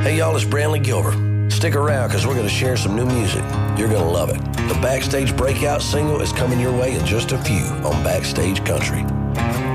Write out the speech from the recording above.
Hey y'all, it's Brantley Gilbert. Stick around because we're going to share some new music. You're going to love it. The Backstage Breakout single is coming your way in just a few on Backstage Country.